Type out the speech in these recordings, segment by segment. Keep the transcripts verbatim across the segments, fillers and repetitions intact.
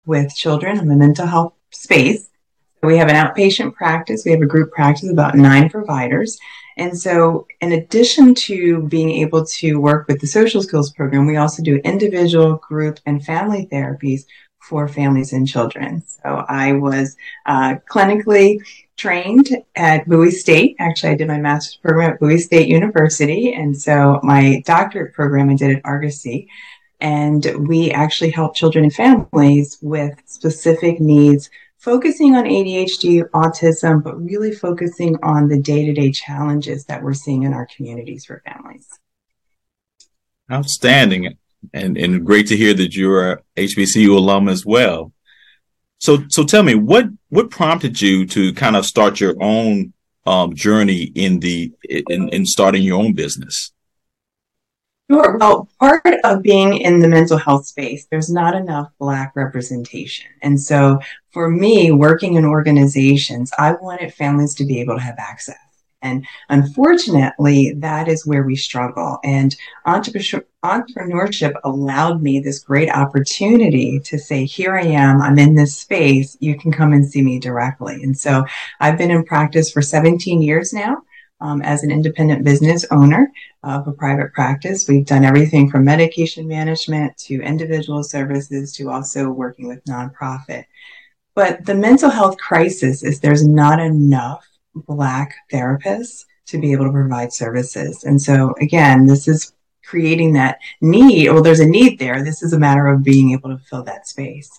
with children in the mental health space. We have an outpatient practice. We have a group practice, about nine providers. And so in addition to being able to work with the social skills program, we also do individual, group, and family therapies for families and children. So I was uh, clinically trained at Bowie State. Actually, I did my master's program at Bowie State University. And so my doctorate program I did at Argosy. And we actually help children and families with specific needs, focusing on A D H D, autism, but really focusing on the day-to-day challenges that we're seeing in our communities for families. Outstanding. And, and great to hear that you're a H B C U alum as well. So, so tell me, what, what prompted you to kind of start your own um, journey in the, in, in starting your own business? Sure. Well, part of being in the mental health space, there's not enough Black representation. And so for me, working in organizations, I wanted families to be able to have access. And unfortunately, that is where we struggle. And entrepreneurship allowed me this great opportunity to say, here I am, I'm in this space, you can come and see me directly. And so I've been in practice for seventeen years now. Um, as an independent business owner of a private practice. We've done everything from medication management to individual services to also working with nonprofit. But the mental health crisis is there's not enough Black therapists to be able to provide services. And so again, this is creating that need. Well, there's a need there. This is a matter of being able to fill that space.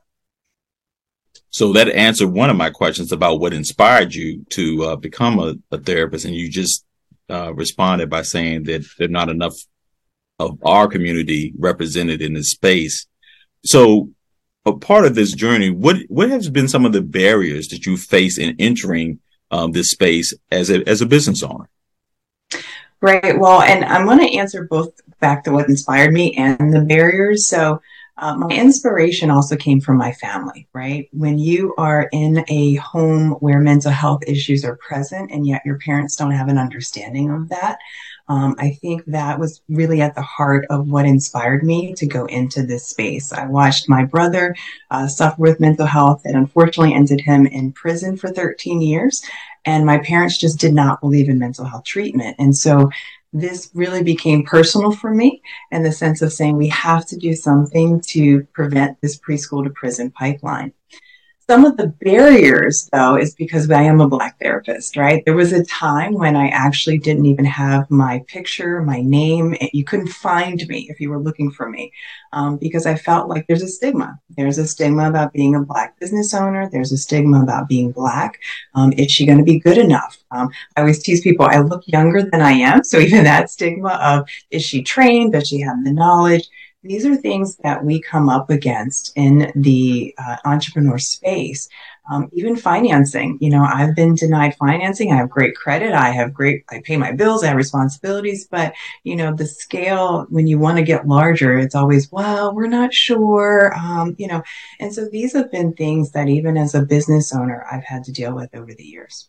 So that answered one of my questions about what inspired you to uh, become a, a therapist. And you just uh, responded by saying that there's not enough of our community represented in this space. So a part of this journey, what, what has been some of the barriers that you face in entering um, this space as a, as a business owner? Right. Well, and I'm going to answer both back to what inspired me and the barriers. So Uh, my inspiration also came from my family, right? When you are in a home where mental health issues are present and yet your parents don't have an understanding of that, um, I think that was really at the heart of what inspired me to go into this space. I watched my brother uh, suffer with mental health and unfortunately ended him in prison for thirteen years. And my parents just did not believe in mental health treatment. And so this really became personal for me in the sense of saying we have to do something to prevent this preschool to prison pipeline. Some of the barriers, though, is because I am a Black therapist, right? There was a time when I actually didn't even have my picture, my name. You couldn't find me if you were looking for me um, because I felt like there's a stigma. There's a stigma about being a Black business owner. There's a stigma about being Black. Um, is she going to be good enough? Um, I always tease people, I look younger than I am. So even that stigma of, is she trained? Does she have the knowledge? These are things that we come up against in the uh, entrepreneur space. Um, even financing, you know, I've been denied financing. I have great credit. I have great, I pay my bills. I have responsibilities. But, you know, the scale, when you want to get larger, it's always, well, we're not sure, um, you know. And so these have been things that even as a business owner, I've had to deal with over the years.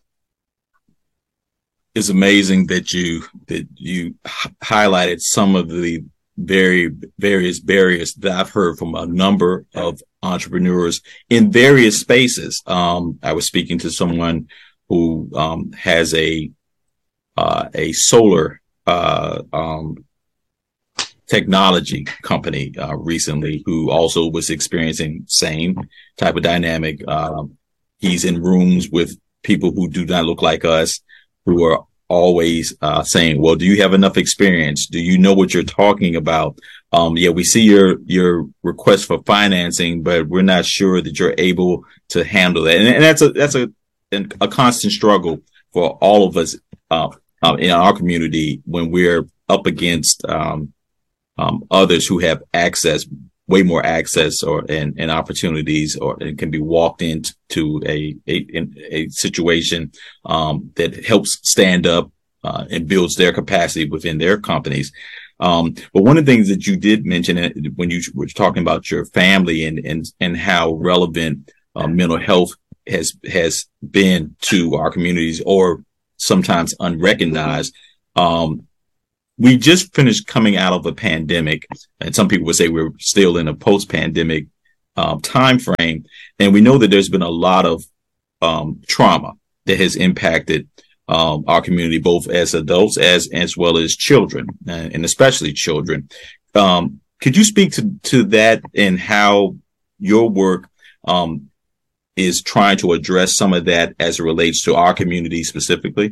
It's amazing that you, that you h- highlighted some of the very various barriers that I've heard from a number of entrepreneurs in various spaces. Um, I was speaking to someone who um, has a uh, a solar uh, um, technology company uh, recently, who also was experiencing same type of dynamic. Um, he's in rooms with people who do not look like us, who are always uh, saying, well, do you have enough experience? Do you know what you're talking about? Um, yeah, we see your, your request for financing, but we're not sure that you're able to handle that. And, and that's a, that's a, a constant struggle for all of us, uh, uh, in our community when we're up against, um, um, others who have access, way more access or, and, and opportunities, or it can be walked into a, a, in a situation, um, that helps stand up, uh, and builds their capacity within their companies. Um, but one of the things that you did mention when you were talking about your family and, and, and how relevant, uh, mental health has, has been to our communities, or sometimes unrecognized. Um, We just finished coming out of a pandemic, and some people would say we're still in a post-pandemic um, time frame, and we know that there's been a lot of um, trauma that has impacted um, our community, both as adults as as well as children, and, and especially children. Um, could you speak to to that and how your work um, is trying to address some of that as it relates to our community specifically?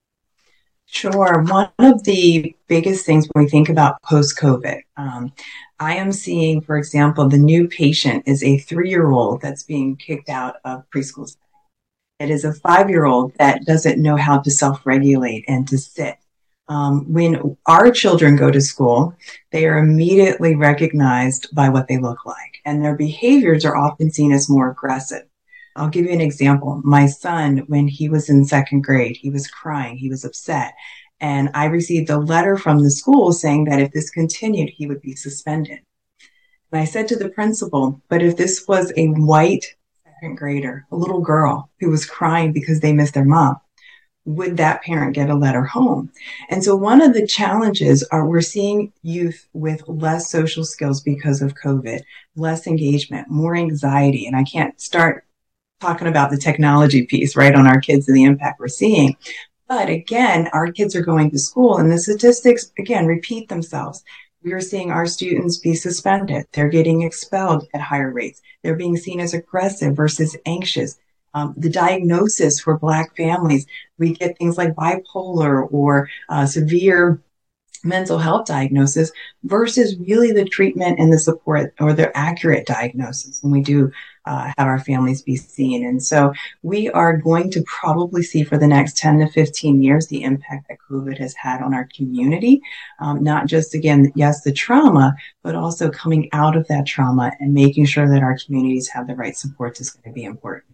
Sure. One of the biggest things when we think about post-COVID, um, I am seeing, for example, the new patient is a three-year-old that's being kicked out of preschool. It is a five-year-old that doesn't know how to self-regulate and to sit. Um, when our children go to school, they are immediately recognized by what they look like, and their behaviors are often seen as more aggressive. I'll give you an example. My son, when he was in second grade, he was crying, he was upset. And I received a letter from the school saying that if this continued, he would be suspended. And I said to the principal, but if this was a white second grader, a little girl who was crying because they missed their mom, would that parent get a letter home? And so one of the challenges are we're seeing youth with less social skills because of COVID, less engagement, more anxiety. And I can't start talking about the technology piece, right, on our kids and the impact we're seeing. But again, our kids are going to school and the statistics, again, repeat themselves. We are seeing our students be suspended. They're getting expelled at higher rates. They're being seen as aggressive versus anxious. Um, the diagnosis for Black families, we get things like bipolar or uh, severe mental health diagnosis versus really the treatment and the support or the accurate diagnosis when we do uh, have our families be seen. And so we are going to probably see for the next ten to fifteen years the impact that COVID has had on our community, um, not just, again, yes, the trauma, but also coming out of that trauma and making sure that our communities have the right supports is going to be important.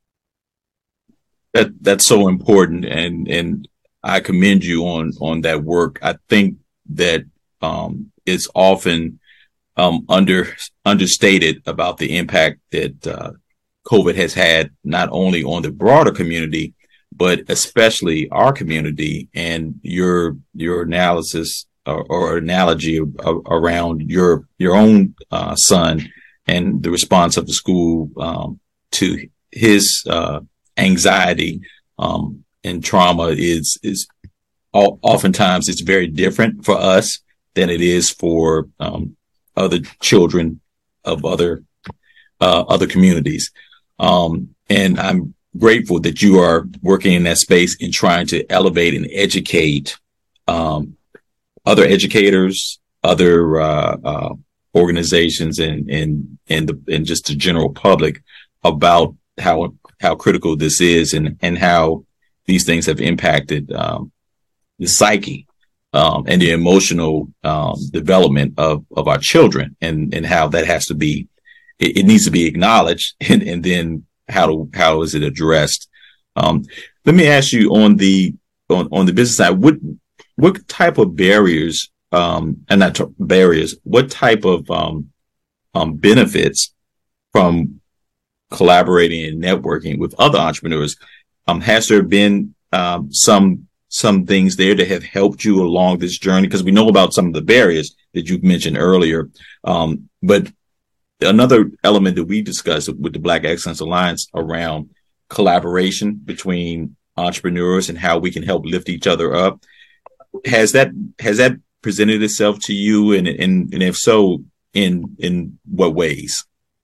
That that's so important, and and I commend you on on that work. I think that um, is often um, under understated about the impact that uh, COVID has had not only on the broader community, but especially our community. And your your analysis or, or analogy of, of, around your your own uh, son and the response of the school um, to his uh, anxiety um, and trauma is is all, oftentimes it's very different for us than it is for um, other children of other uh, other communities. Um, and I'm grateful that you are working in that space and trying to elevate and educate um, other educators, other uh, uh, organizations, and and and the and just the general public about how how critical this is and and how these things have impacted um, the psyche um, and the emotional um, development of of our children, and and how that has to be it, it needs to be acknowledged, and and then how to how is it addressed? Um, let me ask you on the on, on the business side, what what type of barriers um, and not t- barriers, what type of um, um, benefits from collaborating and networking with other entrepreneurs? Um, has there been um, some some things there that have helped you along this journey? Because we know about some of the barriers that you've mentioned earlier, um, but another element that we discussed with the Black Excellence Alliance around collaboration between entrepreneurs and how we can help lift each other up. Has that has that presented itself to you, and and, and if so, in in what ways?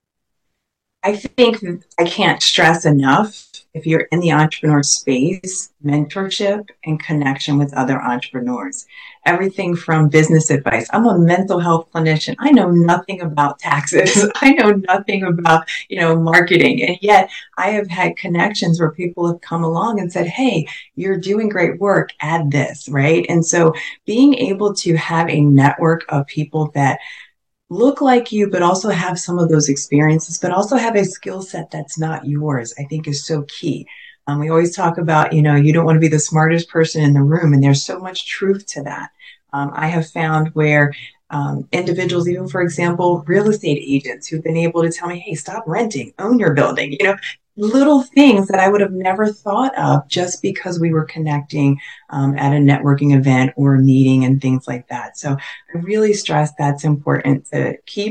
I think I can't stress enough, if you're in the entrepreneur space, mentorship and connection with other entrepreneurs. Everything from business advice. I'm a mental health clinician. I know nothing about taxes. I know nothing about, you know, marketing. And yet I have had connections where people have come along and said, hey, you're doing great work, add this, right? And so being able to have a network of people that look like you, but also have some of those experiences, but also have a skill set that's not yours, I think is so key. Um, we always talk about, you know, you don't want to be the smartest person in the room, and there's so much truth to that. Um, I have found where um, individuals, even for example, real estate agents who've been able to tell me, hey, stop renting, own your building, you know, little things that I would have never thought of just because we were connecting um, at a networking event or a meeting and things like that. So I really stress that's important to keep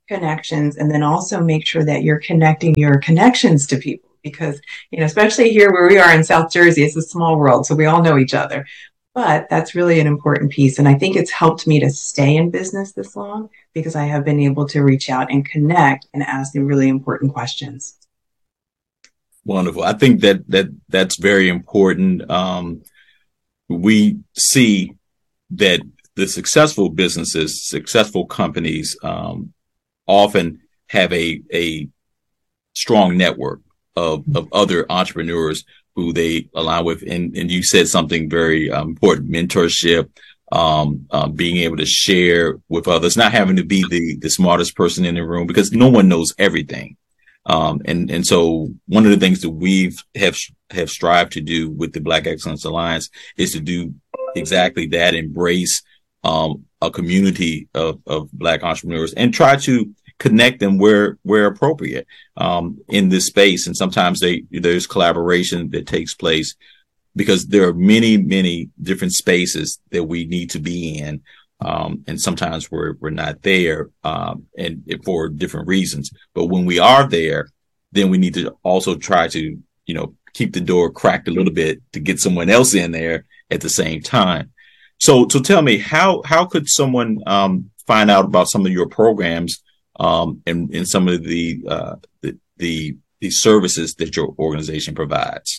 connections, and then also make sure that you're connecting your connections to people. Because, you know, especially here where we are in South Jersey, it's a small world, so we all know each other. But that's really an important piece. And I think it's helped me to stay in business this long because I have been able to reach out and connect and ask the really important questions. Wonderful. I think that that that's very important. Um, we see that the successful businesses, successful companies, um, often have a a strong network of of other entrepreneurs who they align with. And, and you said something very um, important: mentorship, um, um, being able to share with others, not having to be the the smartest person in the room, because no one knows everything. Um, and, and so one of the things that we've have, have strived to do with the Black Excellence Alliance is to do exactly that, embrace, um, a community of, of Black entrepreneurs and try to connect them where, where appropriate, um, in this space. And sometimes they, there's collaboration that takes place because there are many, many different spaces that we need to be in. Um, and sometimes we're, we're not there, um, and for different reasons. But when we are there, then we need to also try to, you know, keep the door cracked a little bit to get someone else in there at the same time. So, so tell me, how, how could someone, um, find out about some of your programs, um, and, and some of the, uh, the, the, the services that your organization provides?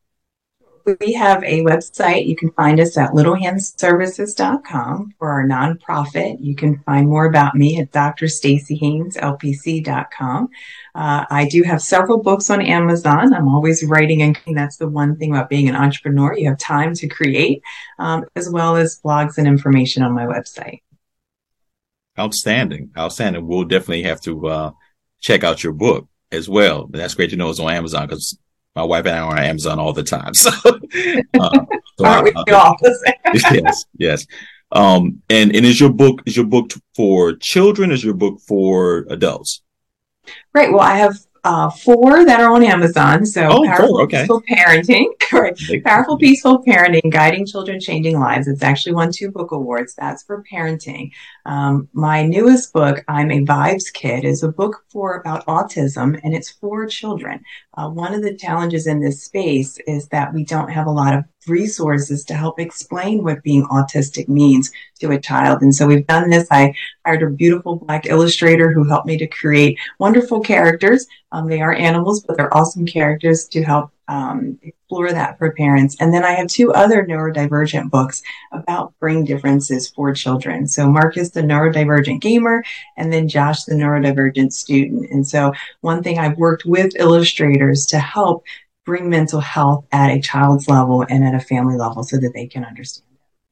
We have a website. You can find us at little hand services dot com for our nonprofit. You can find more about me at D R Stacy Haynes L P C dot com. Uh, I do have several books on Amazon. I'm always writing, and that's the one thing about being an entrepreneur. You have time to create, um, as well as blogs and information on my website. Outstanding. Outstanding. We'll definitely have to uh, check out your book as well. That's great to know it's on Amazon, because my wife and I are on Amazon all the time. So, uh, so aren't we uh, all? yes, yes. Um, and, and is your book, is your book for children? Is your book for adults? Right. Well, I have uh, four that are on Amazon. So oh, Powerful four, okay. Peaceful Parenting, right? Powerful Peaceful Parenting, Guiding Children, Changing Lives. It's actually won two book awards. That's for parenting. Um, my newest book, I'm a Vibes Kid, is a book for about autism, and it's for children. Uh, one of the challenges in this space is that we don't have a lot of resources to help explain what being autistic means to a child. And so we've done this. I hired a beautiful Black illustrator who helped me to create wonderful characters. Um, they are animals, but they're awesome characters to help um, explore that for parents. And then I have two other neurodivergent books about brain differences for children. So Marcus, the neurodivergent gamer, and then Josh, the neurodivergent student. And so one thing I've worked with illustrators to help bring mental health at a child's level and at a family level so that they can understand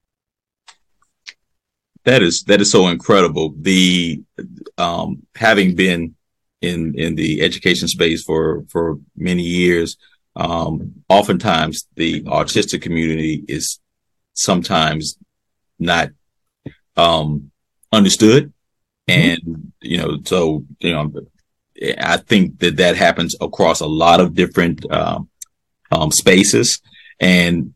it. That is, that is so incredible. The, um, having been in, in the education space for, for many years, um, oftentimes the autistic community is sometimes not, um, understood. And, mm-hmm. you know, so, you know, I think that that happens across a lot of different, um, um, spaces, and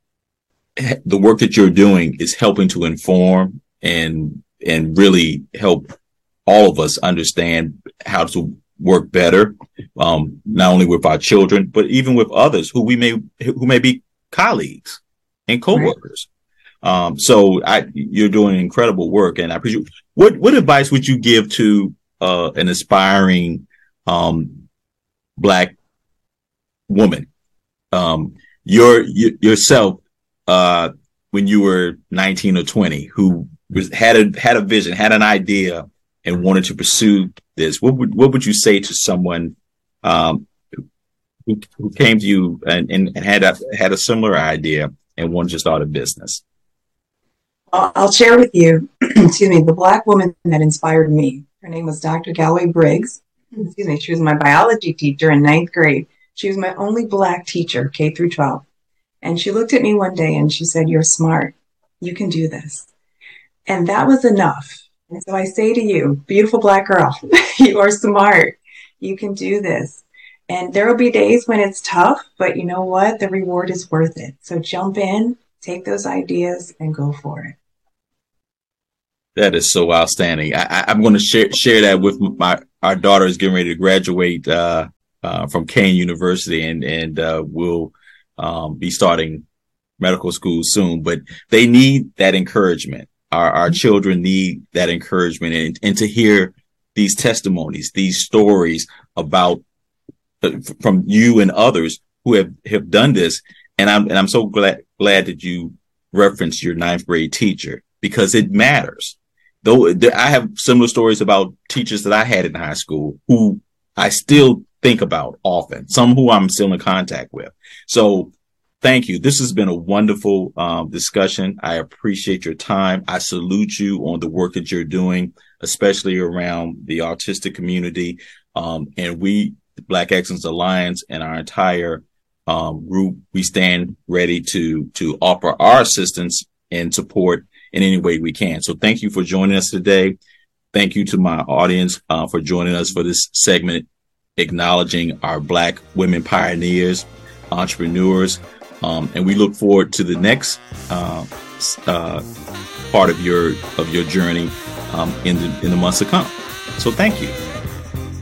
the work that you're doing is helping to inform and, and really help all of us understand how to work better, um, not only with our children, but even with others who we may, who may be colleagues and coworkers. Right. Um, so I, you're doing incredible work, and I appreciate. What, what advice would you give to, uh, an aspiring, um, Black woman? Um, your, y- yourself, uh, when you were nineteen or twenty, who was, had a, had a vision, had an idea, and wanted to pursue this, what would, what would you say to someone, um, who, who came to you and, and, and had a, had a similar idea and wanted to start a business? I'll share with you, excuse me, the Black woman that inspired me. Her name was Doctor Galloway Briggs. Excuse me. She was my biology teacher in ninth grade. She was my only Black teacher, K through twelve. And she looked at me one day and she said, "You're smart. You can do this." And that was enough. And so I say to you, beautiful Black girl, you are smart. You can do this. And there will be days when it's tough, but you know what? The reward is worth it. So jump in, take those ideas, and go for it. That is so outstanding. I, I, I'm going to share share that with my our daughter is getting ready to graduate uh, uh, from Kean University, and and uh, will um, be starting medical school soon. But they need that encouragement. Our our children need that encouragement, and, and to hear these testimonies, these stories about uh, from you and others who have, have done this. And I'm and I'm so glad glad that you referenced your ninth grade teacher, because it matters. Though I have similar stories about teachers that I had in high school who I still think about often, some who I'm still in contact with. So thank you. This has been a wonderful um, discussion. I appreciate your time. I salute you on the work that you're doing, especially around the autistic community. Um, and we, the Black Excellence Alliance, and our entire um, group, we stand ready to to offer our assistance and support in any way we can. So thank you for joining us today. Thank you to my audience uh, for joining us for this segment, acknowledging our Black women pioneers, entrepreneurs, um, and we look forward to the next uh, uh, part of your of your journey um, in the in the months to come. So thank you.